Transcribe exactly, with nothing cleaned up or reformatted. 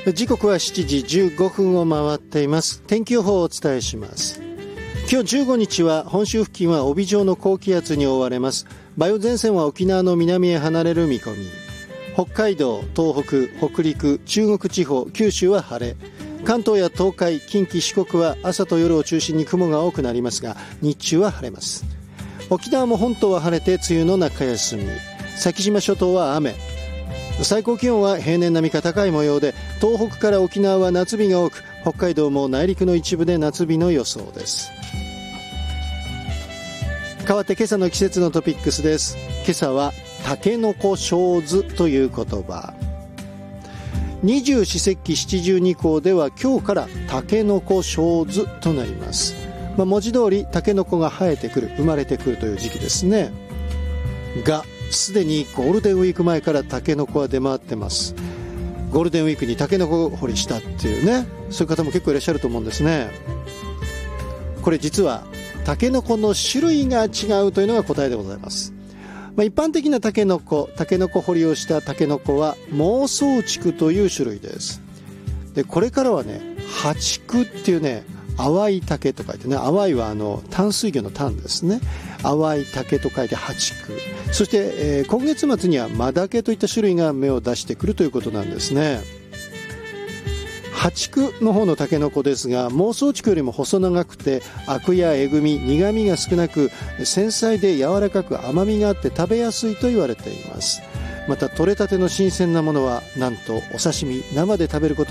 時刻はしちじじゅうごふんを回っています。天気予報をお伝えします。今日じゅうごにちは本州付近は帯状の高気圧に覆われます。梅雨前線は沖縄の南へ離れる見込み。北海道、東北、北陸、中国地方、九州は晴れ。関東や東海、近畿、四国は朝と夜を中心に雲が多くなりますが、日中は晴れます。沖縄も本島は晴れて梅雨の中休み。先島諸島は雨。最高気温は平年並みか高い模様で、東北から沖縄は夏日が多く、北海道も内陸の一部で夏日の予想です。変わって今朝の季節のトピックスです。今朝はタケノコ小図という言葉。二十四節気七十二候では今日からタケノコ小図となります。まあ、文字通りタケノコが生えてくる、生まれてくるという時期ですね。がすでにゴールデンウィーク前からタケノコは出回ってます。ゴールデンウィークにタケノコ掘りしたっていうね、そういう方も結構いらっしゃると思うんですね。これ実はタケノコの種類が違うというのが答えでございます。まあ、一般的なタケノコ、タケノコ掘りをしたタケノコは孟宗竹という種類です。で、これからはね、ハチクっていうね、淡い竹と書いてね、淡いはあの淡水魚の淡ですね。淡い竹と書いてハチク。そして、えー、今月末にはマダケといった種類が芽を出してくるということなんですね。ハチクの方のタケノコですが、孟宗竹よりも細長くて、アクやえぐみ、苦みが少なく、繊細で柔らかく甘みがあって食べやすいと言われています。また、取れたての新鮮なものはなんとお刺身、生で食べること